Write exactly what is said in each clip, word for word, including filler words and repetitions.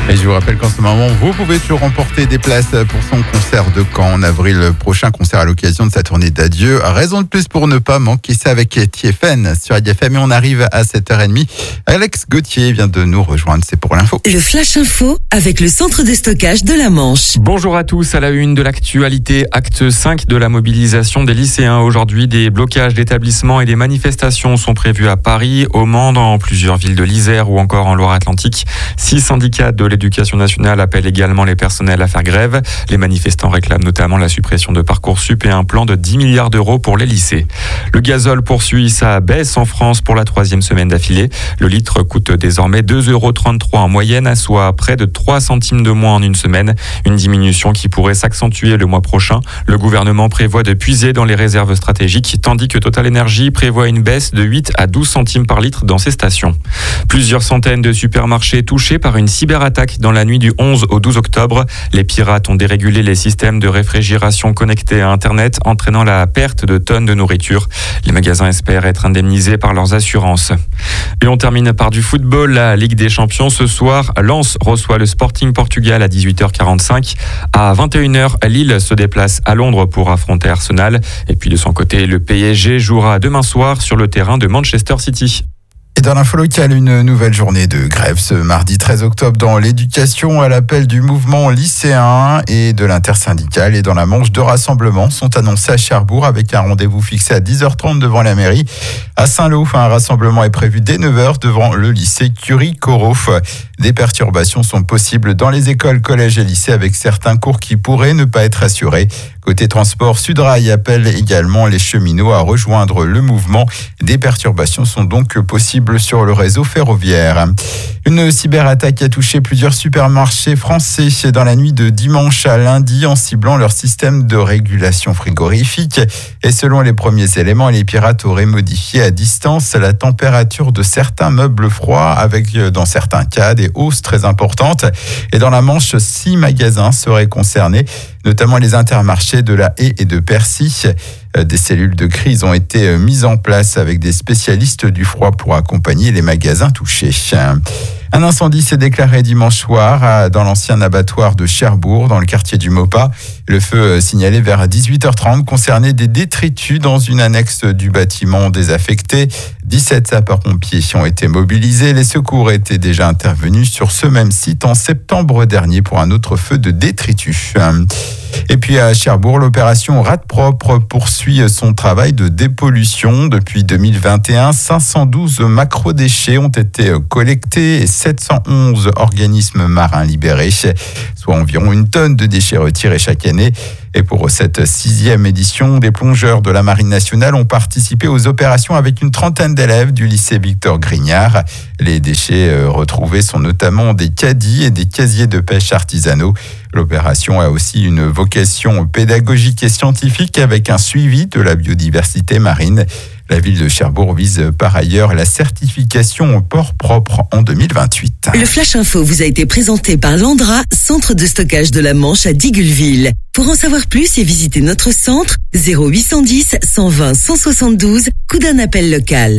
Et je vous rappelle qu'en ce moment, vous pouvez toujours remporter des places pour son concert de Caen en avril prochain, concert à l'occasion de sa tournée d'adieu. Raison de plus pour ne pas manquer ça avec T F N sur I F M. Et on arrive à sept heures trente. Alex Gauthier vient de nous rejoindre, c'est pour l'info. Le Flash Info avec le centre de stockage de la Manche. Bonjour à tous, à la une de l'actualité, acte cinq de la mobilisation des lycéens. Aujourd'hui, des blocages d'établissements et des manifestations sont prévus à Paris, au Mans, dans plusieurs villes de l'Isère ou encore en Loire-Atlantique. Six syndicats de l'éducation nationale appellent également les personnels à faire grève. Les manifestants réclament notamment la suppression de Parcoursup et un plan de dix milliards d'euros pour les lycées. Le gazole poursuit sa baisse en France pour la troisième semaine d'affilée. Le litre coûte désormais deux euros trente-trois en moyenne, soit près de trois centimes de moins en une semaine. Une diminution qui pourrait s'accentuer le mois prochain. Le gouvernement prévoit de puiser dans les réserves stratégiques, tandis que Total Energy prévoit une baisse de huit à douze centimes par litre dans ses stations. Plusieurs centaines de supermarchés touchés par une cyberattaque dans la nuit du onze au douze octobre. Les pirates ont dérégulé les systèmes de réfrigération connectés à Internet, entraînant la perte de tonnes de nourriture. Les magasins espèrent être indemnisés par leurs assurances. Et on termine par du football. La Ligue des Champions ce soir. Lens reçoit le Sporting Portugal à dix-huit heures quarante-cinq. À vingt et une heures, Lille se déplace à Londres pour affronter Arsenal. Et puis de son côté, le P S G jouera demain soir sur le terrain de Manchester City. Et dans l'info locale, une nouvelle journée de grève ce mardi treize octobre dans l'éducation à l'appel du mouvement lycéen et de l'intersyndicale. Et dans la Manche, deux rassemblements sont annoncés à Cherbourg avec un rendez-vous fixé à dix heures trente devant la mairie. À Saint-Lô, un rassemblement est prévu dès neuf heures devant le lycée Curie-Corot. Des perturbations sont possibles dans les écoles, collèges et lycées avec certains cours qui pourraient ne pas être assurés. Côté transport, Sudrail appelle également les cheminots à rejoindre le mouvement. Des perturbations sont donc possibles sur le réseau ferroviaire. Une cyberattaque a touché plusieurs supermarchés français dans la nuit de dimanche à lundi en ciblant leur système de régulation frigorifique. Et selon les premiers éléments, les pirates auraient modifié à distance la température de certains meubles froids avec, dans certains cas, des hausses très importantes. Et dans la Manche, six magasins seraient concernés, notamment les Intermarchés de la Haye et de Percy. Des cellules de crise ont été mises en place avec des spécialistes du froid pour accompagner les magasins touchés. Un incendie s'est déclaré dimanche soir dans l'ancien abattoir de Cherbourg, dans le quartier du Maupas. Le feu signalé vers dix-huit heures trente concernait des détritus dans une annexe du bâtiment désaffecté. dix-sept sapeurs-pompiers ont été mobilisés. Les secours étaient déjà intervenus sur ce même site en septembre dernier pour un autre feu de détritus. Et puis à Cherbourg, l'opération Rate Propre poursuit son travail de dépollution. Depuis deux mille vingt et un, cinq cent douze macro-déchets ont été collectés et sept cent onze organismes marins libérés, soit environ une tonne de déchets retirés chaque année. Et pour cette sixième édition, des plongeurs de la Marine nationale ont participé aux opérations avec une trentaine d'élèves du lycée Victor Grignard. Les déchets retrouvés sont notamment des caddies et des casiers de pêche artisanaux. L'opération a aussi une vocation pédagogique et scientifique avec un suivi de la biodiversité marine. La ville de Cherbourg vise par ailleurs la certification au port propre en deux mille vingt-huit. Le Flash Info vous a été présenté par Landra, centre de stockage de la Manche à Digulleville. Pour en savoir plus et visiter notre centre, zéro huit cent dix, cent vingt, cent soixante-douze, coup d'un appel local.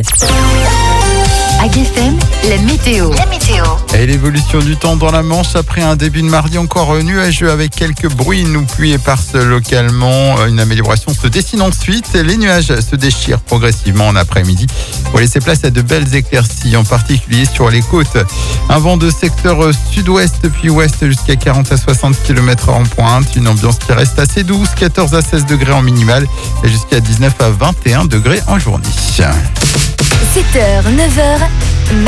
A G F M, la météo. La météo. Et l'évolution du temps dans la Manche après un début de mardi encore nuageux avec quelques bruits, nous pluies éparses localement. Une amélioration se dessine ensuite. Les nuages se déchirent progressivement en après-midi pour laisser place à de belles éclaircies, en particulier sur les côtes. Un vent de secteur sud-ouest puis ouest jusqu'à quarante à soixante kilomètres heure en pointe. Une ambiance qui reste assez douce, quatorze à seize degrés en minimal et jusqu'à dix-neuf à vingt et un degrés en journée. sept heures, neuf heures.